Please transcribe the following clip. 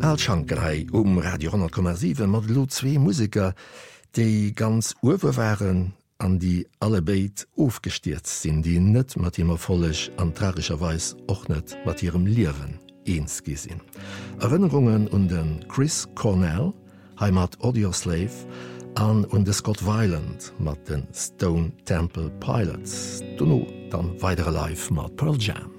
Schankerei Radio 10,7 mat lo zwee Musiker, déi ganz uwe waren an die allebeit aufgestiert sinn, die net mat immer vollech an tragischerweis och net mat ihrem Liewen eens gesinn. Erinnerungen um den Chris Cornell, Heimat Audioslave, an und de Scott Weiland mat den Stone Temple Pilots, duno dann weitere live mat Pearl Jam.